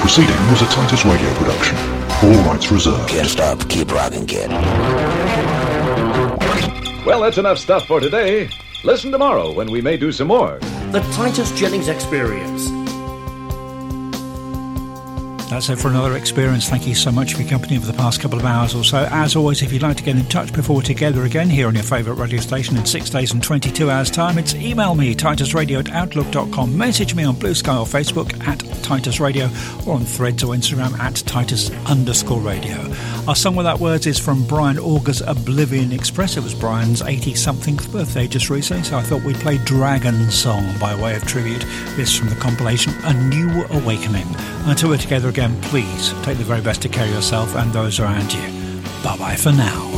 proceeding was a Titus Radio production. All rights reserved. Can't stop, keep rocking, kid. Well, that's enough stuff for today. Listen tomorrow when we may do some more. The Titus Jennings Experience. That's it for another experience. Thank you so much for your company over the past couple of hours or so. As always, if you'd like to get in touch before we're together again here on your favourite radio station in 6 days and 22 hours' time, it's email me, titusradio@outlook.com, message me on Blue Sky or Facebook at Titus Radio, or on Threads or Instagram at Titus_radio. Our song without words is from Brian Auger's Oblivion Express. It was Brian's 80-something birthday just recently, so I thought we'd play Dragon's Song by way of tribute. This from the compilation A New Awakening. Until we're together again, please take the very best to care of yourself and those around you. Bye-bye for now.